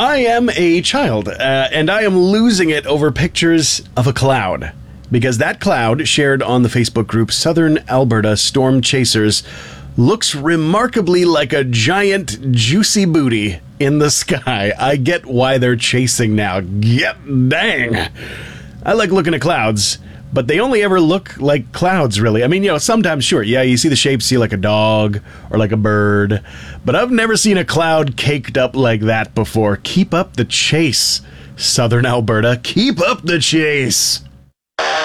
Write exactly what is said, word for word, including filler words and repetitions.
I am a child, uh, and I am losing it over pictures of a cloud. Because that cloud, shared on the Facebook group Southern Alberta Storm Chasers, looks remarkably like a giant, juicy booty in the sky. I get why they're chasing now. Yep, dang. I like looking at clouds, but they only ever look like clouds, really. I mean, you know, sometimes, sure, yeah, you see the shape, see like a dog or like a bird, but I've never seen a cloud caked up like that before. Keep up the chase, Southern Alberta. Keep up the chase.